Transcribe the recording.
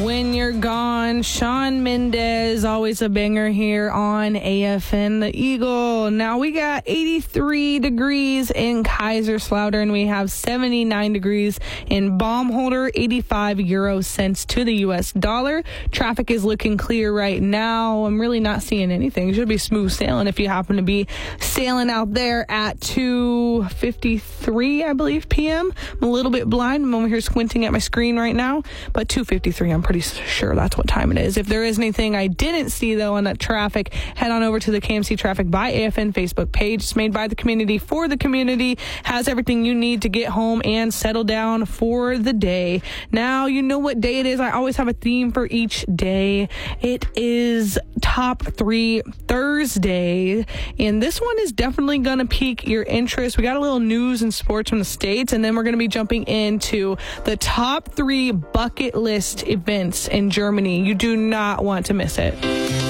When You're Gone, Shawn Mendes, always a banger here on AFN The Eagle. Now we got 83 degrees in Kaiserslautern. We have 79 degrees in Baumholder, 85 euro cents to the U.S. dollar. Traffic is looking clear right now. I'm really not seeing anything. It should be smooth sailing if you happen to be sailing out there at 2:53, I believe, p.m. I'm a little bit blind. I'm over here squinting at my screen right now, but 2:53, I'm pretty sure that's what time it is. If there is anything I didn't see, though, on that traffic, head on over to the KMC Traffic by AFN Facebook page. It's made by the community for the community. Has everything you need to get home and settle down for the day. Now, you know what day it is. I always have a theme for each day. It is Top 3 Thursday, and this one is definitely going to pique your interest. We got a little news and sports from the States, and then we're going to be jumping into the top 3 bucket list events in Germany. You do not want to miss it.